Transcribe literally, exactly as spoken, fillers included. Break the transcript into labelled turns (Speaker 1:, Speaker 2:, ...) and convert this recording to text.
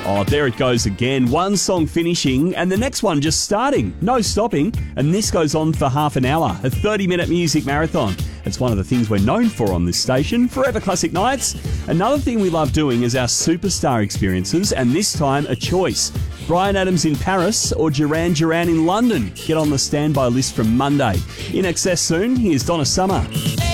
Speaker 1: Oh, there it goes again. One song finishing and the next one just starting. No stopping. And this goes on for half an hour. A thirty-minute music marathon. It's one of the things we're known for on this station. Forever Classic Nights. Another thing we love doing is our superstar experiences, and this time a choice. Bryan Adams in Paris or Duran Duran in London. Get on the standby list from Monday. In excess soon, here's Donna Summer.